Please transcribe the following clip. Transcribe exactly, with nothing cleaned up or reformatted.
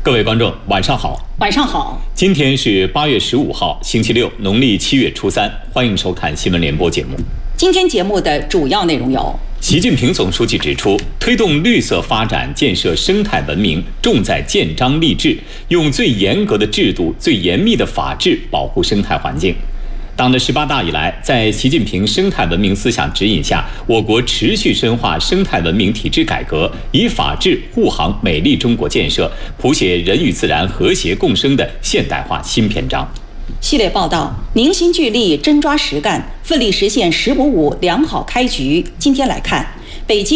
各位观众，晚上好。 晚上好。 今天是八月十五号，星期六，农历七月初三。欢迎收看新闻联播节目。 今天节目的主要内容有： 习近平总书记指出，推动绿色发展、建设生态文明，重在建章立制，用最严格的制度、最严密的法治保护生态环境。党的十八大以来，在习近平生态文明思想指引下，我国持续深化生态文明体制改革，以法治护航美丽中国建设，谱写人与自然和谐共生的现代化新篇章。 系列报道：凝心聚力，真抓实干，奋力实现“十五五”良好开局。今天来看，北京